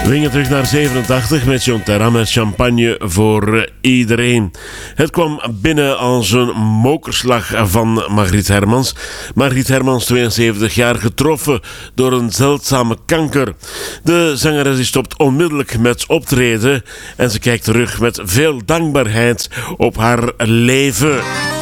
gingen terug naar 87 met John Terra met Champagne voor iedereen. Het kwam binnen als een mokerslag van Margriet Hermans. Margriet Hermans, 72 jaar, getroffen door een zeldzame kanker. De zangeres die stopt onmiddellijk met optreden en ze kijkt terug met veel dankbaarheid op haar leven.